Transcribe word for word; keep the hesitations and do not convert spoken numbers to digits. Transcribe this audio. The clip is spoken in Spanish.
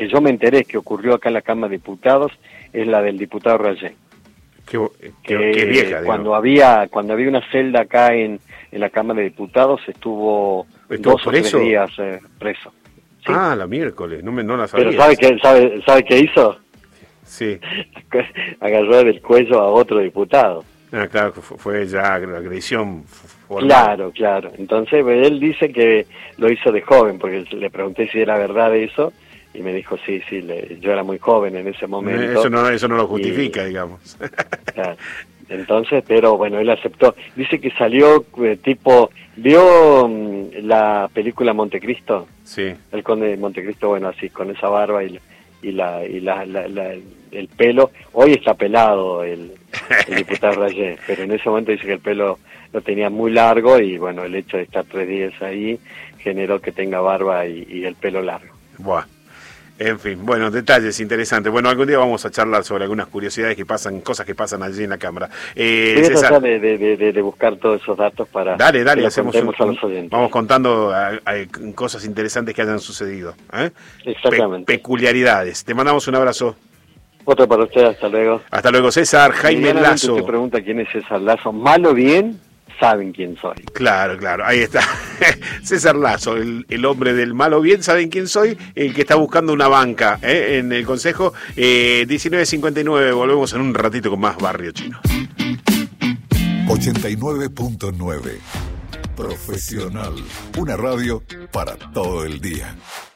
que yo me enteré que ocurrió acá en la Cámara de Diputados es la del diputado Rayé. Qué, qué, qué vieja, cuando había cuando había una celda acá en, en la Cámara de Diputados estuvo, ¿Estuvo dos preso? o tres días eh, preso. ¿Sí? Ah, la miércoles, no, me, no la sabía. Pero ¿sabe qué, sabe, sabe qué hizo? Sí. Agarró del cuello a otro diputado. Ah, claro, fue, fue ya agresión formal. Claro, claro. Entonces él dice que lo hizo de joven, porque le pregunté si era verdad eso, y me dijo sí, sí, le, yo era muy joven en ese momento. Eso no, eso no lo justifica, y, digamos. Claro. Entonces, pero bueno, él aceptó. Dice que salió eh, tipo, ¿vio um, la película Montecristo? Sí. El Conde de Montecristo, bueno, así, con esa barba y, y, la, y la, la, la, el pelo. Hoy está pelado el, el diputado Rayé, pero en ese momento dice que el pelo lo tenía muy largo y bueno, el hecho de estar tres días ahí generó que tenga barba y, y el pelo largo. Buah. En fin, bueno, detalles interesantes. Bueno, algún día vamos a charlar sobre algunas curiosidades que pasan, cosas que pasan allí en la Cámara. Eh, Voy a César, tratar de, de, de, de buscar todos esos datos para dale, dale, que hacemos contemos un, a los oyentes. vamos contando a, a, cosas interesantes que hayan sucedido. ¿eh? Exactamente. Pe peculiaridades. Te mandamos un abrazo. Otro para usted, hasta luego. Hasta luego, César. Jaime Lazo. Usted pregunta quién es César Lazo. Mal o bien, saben quién soy. Claro, claro, ahí está. César Lazo, el, el hombre del mal o bien, ¿saben quién soy? El que está buscando una banca ¿eh? en el Consejo. Eh, diecinueve cincuenta y nueve, volvemos en un ratito con más Barrio Chino. ochenta y nueve punto nueve Profesional, una radio para todo el día.